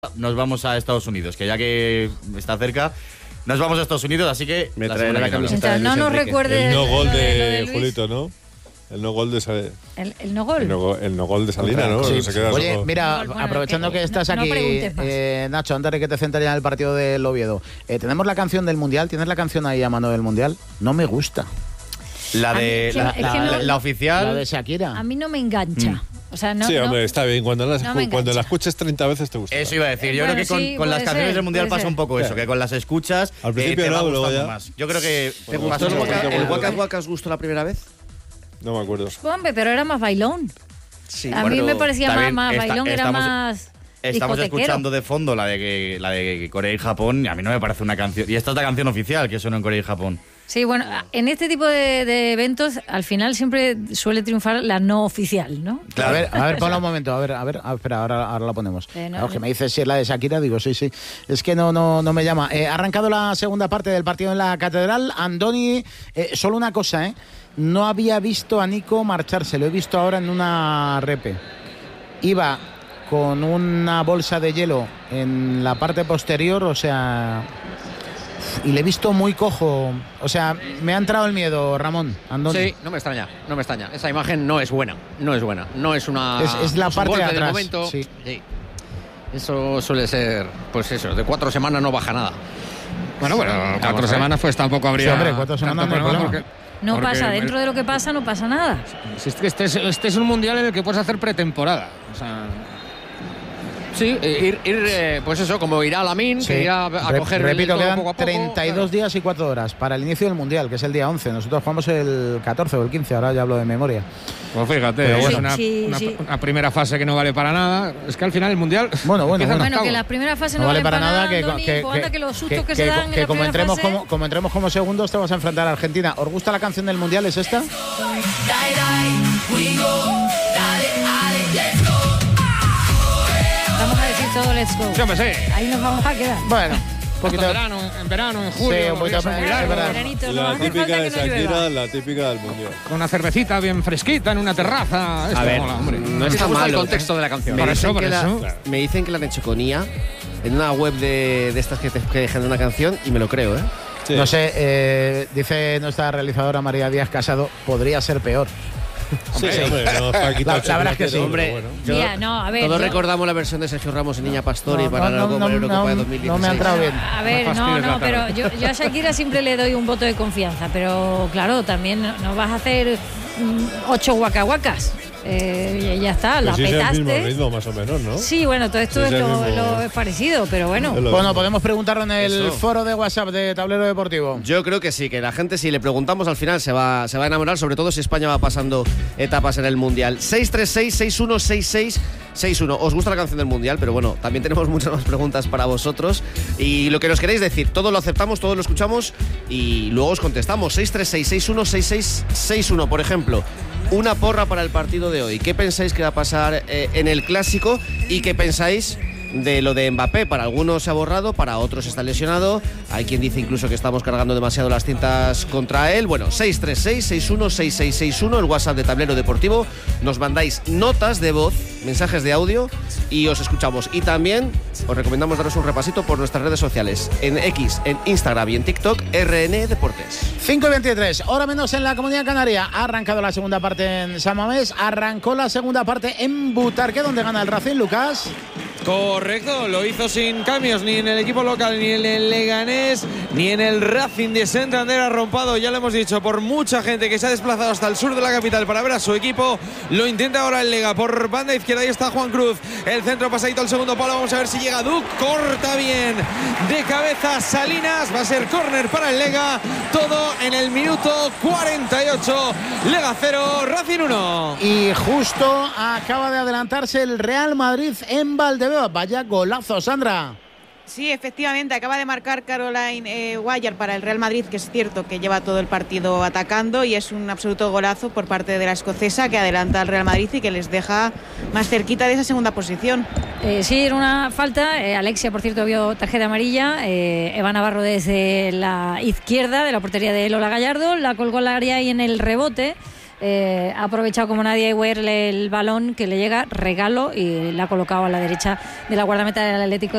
Nos vamos a Estados Unidos, que ya que está cerca, nos vamos a Estados Unidos, así que me traeré la camiseta de Luis No nos Enrique. recuerde El no gol de Luis. Julito, ¿no? El no gol de Salina. El no gol. El no gol de Salina, ¿no? Sí. Se queda Oye, solo. mira, Bueno, aprovechando que estás no aquí, preguntes más. Nacho, antes de que te centres ya en el partido del Oviedo, tenemos la canción del Mundial. ¿Tienes la canción ahí a mano del Mundial? No me gusta. la A mí, de es que la no- oficial. La de Shakira. A mí no me engancha. O sea, no. Sí, no- hombre, está bien. Cuando no me cuando engancha. la escuches 30 veces te gusta. Eso iba a decir. Yo Bueno, creo que sí, con las puede canciones ser, del Mundial puede pasa ser. un poco eso, que con las escuchas Al principio te va no, luego gustando ya. más. Yo creo que ¿Te pasa gustó un poco. el poco. Waka Waka? ¿Os gustó la primera vez? No me acuerdo. Hombre, pero era más bailón. Sí. A mí me parecía también más esta- bailón, era estamos- más. Estamos discotequero. escuchando de fondo la de Corea y Japón, y a mí no me parece una canción. Y esta es la canción oficial que suena en Corea y Japón. Sí, bueno, en este tipo de eventos, al final siempre suele triunfar la no oficial, ¿no? Claro. A ver, ponla un momento. Espera, ahora la ponemos. No, Claro, que me dices si es la de Shakira, digo, sí. Es que no me llama. Ha arrancado la segunda parte del partido en la Catedral. Andoni, solo una cosa, no había visto a Nico marcharse, lo he visto ahora en una repe. Iba con una bolsa de hielo en la parte posterior, o sea, y le he visto muy cojo. O sea, me ha entrado el miedo, Ramón, Andoni. Sí, no me extraña. Esa imagen no es buena. No es una... Es la un parte de golpe del atrás, momento. sí. Eso suele ser, pues eso, de 4 semanas no baja nada. Bueno, 4 semanas pues tampoco habría... Sí, hombre, 4 semanas tanto no hay problema. No porque pasa, dentro de lo que pasa no pasa nada. Si es que este es un mundial en el que puedes hacer pretemporada. O sea, Sí, pues eso, como irá Lamine, que irá a coger Repito, todo quedan poco a poco. 32 días y 4 horas para el inicio del Mundial, que es el día 11. Nosotros jugamos el 14 o el 15, ahora ya hablo de memoria. pues fíjate, Pero es bueno. una primera fase que no vale para nada. Es que al final el mundial... Bueno. empieza en Bueno, octavos. que la primera fase No vale para nada Andoni, pues anda que los sustos que se dan en que la como primera entremos fase. como entremos como segundos te vas a enfrentar a Argentina. ¿Os gusta la canción del Mundial? ¿Es esta? Vamos a decir todo let's go. Sí, hombre, sí. Ahí nos vamos a quedar. Bueno, un Tanto poquito. en verano, en julio, Sí, un los poquito días son muy es largos. verdad. Veranito, no La hace típica falta de que no llueva. Shakira, la típica del mundial. Con una cervecita bien fresquita en una terraza. Esto A ver, mola, hombre. no ¿Te está gusta el malo. contexto de la canción? Por eso. Me dicen que la han hecho con IA en una web de estas que generan una canción y me lo creo, ¿eh? Sí. No sé, dice nuestra realizadora María Díaz Casado, podría ser peor. Sí, hombre, no, Paquito La verdad es que sí. Chocolate, Hombre, pero bueno. Mira, no, a ver. Todos yo- recordamos la versión de Sergio Ramos y Niña Pastori para la Eurocopa de 2016. no me ha entrado bien. A ver, No fastidies la pero tarde. yo a Shakira siempre le doy un voto de confianza, pero claro, también no vas a hacer 8 guacahuacas. Ya está, la Pues sí, es el mismo petaste. ritmo, más o menos, ¿no? Sí, bueno, todo esto Sí, es es el mismo. lo parecido, pero bueno. Es lo Bueno, mismo. podemos preguntarlo en el Eso. foro de WhatsApp de Tablero Deportivo. Yo creo que sí, que la gente, si le preguntamos al final, se va a enamorar, sobre todo si España va pasando etapas en el Mundial. 636-616661. Os gusta la canción del Mundial, pero bueno, también tenemos muchas más preguntas para vosotros. Y lo que nos queréis decir, todo lo aceptamos, todo lo escuchamos y luego os contestamos. 636-616661, por ejemplo. Una porra para el partido de hoy. ¿Qué pensáis que va a pasar en el Clásico? ¿Y qué pensáis de lo de Mbappé? Para algunos se ha borrado, para otros está lesionado. Hay quien dice incluso que estamos cargando demasiado las cintas contra él. Bueno, 636-616661, el WhatsApp de Tablero Deportivo. Nos mandáis notas de voz, mensajes de audio y os escuchamos. Y también os recomendamos daros un repasito por nuestras redes sociales, en X, en Instagram y en TikTok, RN Deportes. 5:23, hora menos en la Comunidad Canaria. Ha arrancado la segunda parte en San Mamés, arrancó la segunda parte en Butarque, donde gana el Racing, Lucas. Correcto, lo hizo sin cambios ni en el equipo local, ni en el Leganés, ni en el Racing de Santander. Arrompado, ya lo hemos dicho, por mucha gente que se ha desplazado hasta el sur de la capital para ver a su equipo. Lo intenta ahora el Lega por banda izquierda, ahí está Juan Cruz. El centro pasadito al segundo palo, vamos a ver si llega Duc. Corta bien de cabeza Salinas, va a ser córner para el Lega. Todo en el minuto 48. Lega 0, Racing 1. Y justo acaba de adelantarse el Real Madrid en Valdebebas. Vaya golazo, Sandra. Sí, efectivamente, acaba de marcar Caroline Guayar para el Real Madrid, que es cierto que lleva todo el partido atacando y es un absoluto golazo por parte de la escocesa que adelanta al Real Madrid y que les deja más cerquita de esa segunda posición. Sí, era una falta. Alexia, por cierto, vio tarjeta amarilla. Eva Navarro desde la izquierda de la portería de Lola Gallardo la colgó al área y en el rebote ha aprovechado como nadie Weir el balón que le llega, regalo, y la ha colocado a la derecha de la guardameta del Atlético